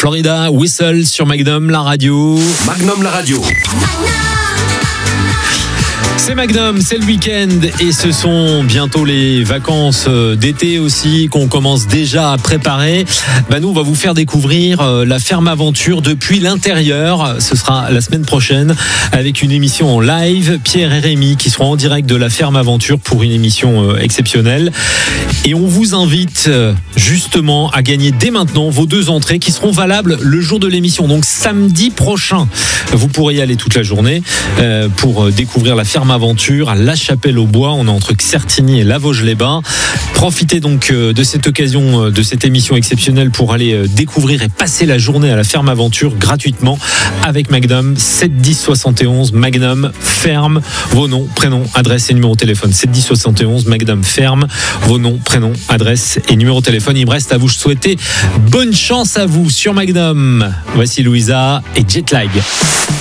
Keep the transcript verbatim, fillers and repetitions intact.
Florida Whistle sur Magnum, la radio. Magnum, la radio. C'est Magnum, c'est le week-end et ce sont bientôt les vacances d'été aussi qu'on commence déjà à préparer. Bah nous, on va vous faire découvrir la ferme aventure depuis l'intérieur. Ce sera la semaine prochaine avec une émission en live. Pierre et Rémi qui seront en direct de la ferme aventure pour une émission exceptionnelle. Et on vous invite justement à gagner dès maintenant vos deux entrées qui seront valables le jour de l'émission. Donc samedi prochain, vous pourrez y aller toute la journée pour découvrir la ferme aventure à La Chapelle-aux-Bois. On est entre Certigny et La Vosges-les-Bains. Profitez donc de cette occasion, de cette émission exceptionnelle pour aller découvrir et passer la journée à la ferme aventure gratuitement avec Magnum. Sept dix soixante et onze Magnum Ferme. Vos noms, prénoms, adresse et numéro de téléphone. Sept dix soixante et onze Magnum Ferme. Vos noms, prénoms, adresse et numéro de téléphone. Il me reste à vous souhaiter bonne chance à vous sur Magnum. Voici Louisa et Jetlag.